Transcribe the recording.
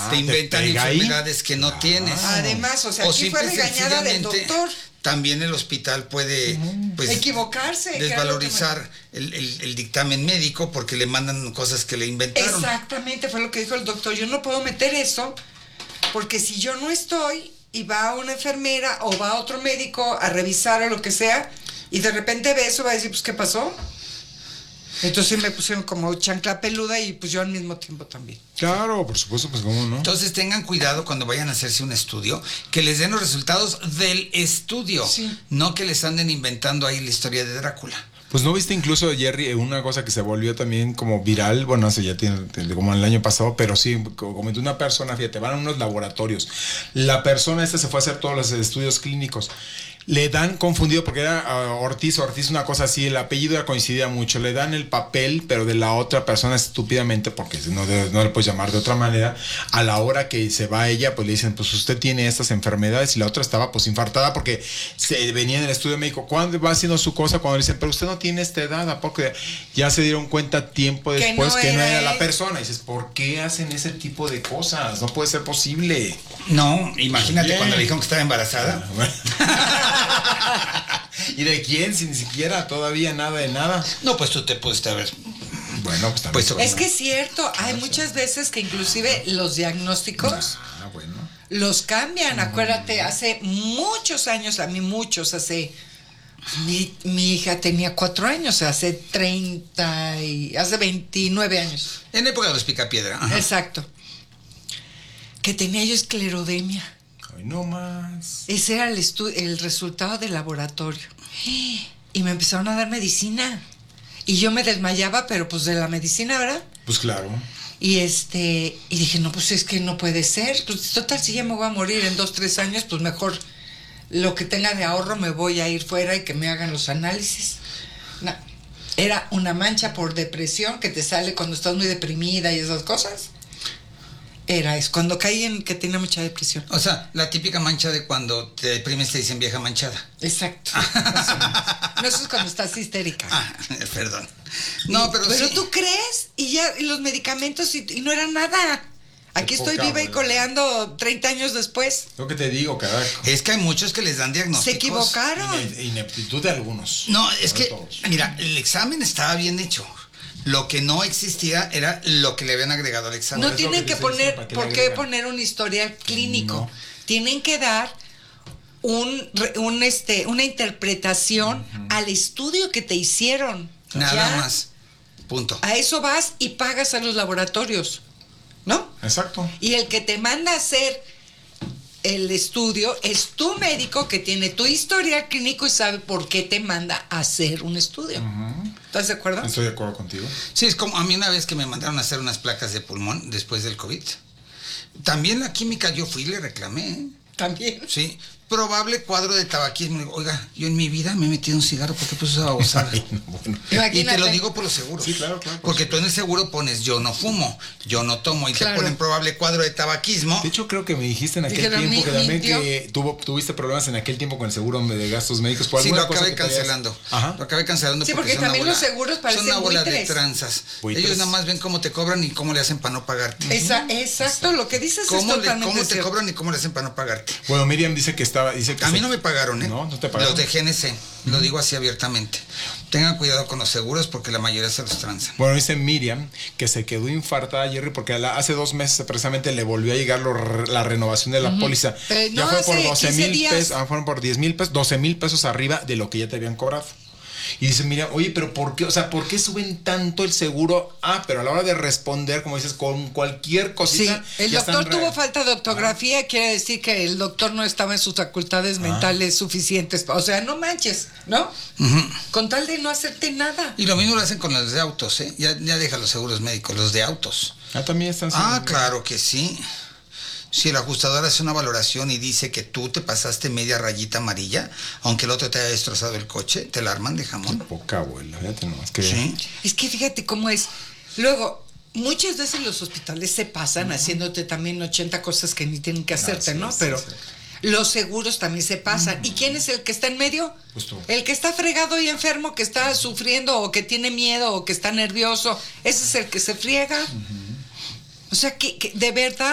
te inventan enfermedades que no tienes. Además, o sea, aquí fue regañada del doctor. También el hospital puede pues, equivocarse, desvalorizar el dictamen médico porque le mandan cosas que le inventaron. Exactamente, fue lo que dijo el doctor. Yo no puedo meter eso porque si yo no estoy y va una enfermera o va otro médico a revisar o lo que sea y de repente ve eso, va a decir, pues, ¿qué pasó? Entonces me pusieron como chancla peluda y pues yo al mismo tiempo también. Claro, por supuesto, pues cómo no. Entonces tengan cuidado cuando vayan a hacerse un estudio, que les den los resultados del estudio, no que les anden inventando ahí la historia de Drácula. Pues no viste incluso, Jerry, una cosa que se volvió también como viral, bueno, hace ya tiene como el año pasado, pero sí, comentó una persona, fíjate, van a unos laboratorios. La persona se fue a hacer todos los estudios clínicos. Le dan confundido porque era Ortiz, una cosa así, el apellido coincidía mucho. Le dan el papel, pero de la otra persona estúpidamente, porque no le puedes llamar de otra manera. A la hora que se va ella, pues le dicen, pues usted tiene estas enfermedades, y la otra estaba pues infartada porque se venía en el estudio médico. ¿Cuándo va haciendo su cosa? Cuando le dicen, pero usted no tiene esta edad, porque ya se dieron cuenta tiempo después que no era la persona. Y dices, ¿por qué hacen ese tipo de cosas? No puede ser posible. No, imagínate cuando le dijeron que estaba embarazada. ¿Y de quién? Si ni siquiera todavía nada de nada. No, pues tú te pudiste haber. Bueno, pues también. Pues, es que es cierto, hay muchas veces que inclusive los diagnósticos los cambian. Acuérdate, hace muchos años, mi hija tenía 4 años, hace 29 años. En época de los Picapiedra. Ajá. Exacto. Que tenía yo esclerodemia. Ay, no más. Ese era el resultado del laboratorio. Y me empezaron a dar medicina. Y yo me desmayaba, pero pues de la medicina, ¿verdad? Pues claro. Y dije, no, pues es que no puede ser. Pues total, si ya me voy a morir en 2-3 años, pues mejor lo que tenga de ahorro me voy a ir fuera y que me hagan los análisis. No, era una mancha por depresión que te sale cuando estás muy deprimida y esas cosas. Es cuando caí en que tenía mucha depresión. O sea, la típica mancha de cuando te deprimes te dicen vieja manchada. Exacto. No, eso es cuando estás histérica. Perdón. No, pero sí. Sí. Tú crees y los medicamentos y no era nada. Aquí estoy viva y coleando 30 años después. Lo que te digo, carajo. Es que hay muchos que les dan diagnósticos. Se equivocaron. Ineptitud de algunos. No, es que, todos. mira, el examen estaba bien hecho. Lo que no existía era lo que le habían agregado al examen. No tienen que poner, ¿por qué poner un historial clínico? No. Tienen que dar una interpretación al estudio que te hicieron. Nada más. Punto. A eso vas y pagas a los laboratorios, ¿no? Exacto. Y el que te manda a hacer el estudio es tu médico que tiene tu historial clínico y sabe por qué te manda a hacer un estudio. ¿Estás de acuerdo? Estoy de acuerdo contigo. Sí, es como a mí una vez que me mandaron a hacer unas placas de pulmón después del COVID. También la química yo fui y le reclamé. También. Sí. Probable cuadro de tabaquismo. Digo, oiga, yo en mi vida me he metido un cigarro porque pues esa babosada. Bueno. Y te lo digo por los seguros. Sí, claro. Porque tú en el seguro pones yo no fumo, yo no tomo y te ponen probable cuadro de tabaquismo. De hecho, creo que me dijiste en aquel tiempo que también que tuviste problemas en aquel tiempo con el seguro de gastos médicos. Sí, lo acabé cancelando. Lo acabé cancelando. Sí, porque también los seguros parecen son una bola buitres. de tranzas. Ellos nada más ven cómo te cobran y cómo le hacen para no pagarte. Exacto, lo que dices es totalmente cómo te cobran y cómo le hacen para no pagarte. Bueno, Miriam dice que a mí no me pagaron, ¿eh? No te pagaron. Los de GNC, lo digo así abiertamente. Tengan cuidado con los seguros porque la mayoría se los transan. Bueno, dice Miriam que se quedó infartada, Jerry, porque hace 2 meses precisamente le volvió a llegar la renovación de la póliza. Ya fue por 12,000 pesos, fueron por 10,000 pesos, 12,000 pesos arriba de lo que ya te habían cobrado. Y dice, mira, oye, pero ¿por qué? O sea, ¿por qué suben tanto el seguro? Pero a la hora de responder, como dices, con cualquier cosita. Sí, el doctor tuvo falta de ortografía, quiere decir que el doctor no estaba en sus facultades mentales suficientes. O sea, no manches, ¿no? Con tal de no hacerte nada. Y lo mismo lo hacen con los de autos, ¿eh? Ya deja los seguros médicos, los de autos. También están. Claro que sí. Si el ajustador hace una valoración y dice que tú te pasaste media rayita amarilla, aunque el otro te haya destrozado el coche, te la arman de jamón. Qué poca abuela, fíjate nomás que... Sí. Es que fíjate cómo es. Luego, muchas veces los hospitales se pasan haciéndote también 80 cosas que ni tienen que hacerte, ¿no? Pero los seguros también se pasan. ¿Y quién es el que está en medio? Pues tú. El que está fregado y enfermo, que está sufriendo o que tiene miedo o que está nervioso. Ese es el que se friega. O sea, que de verdad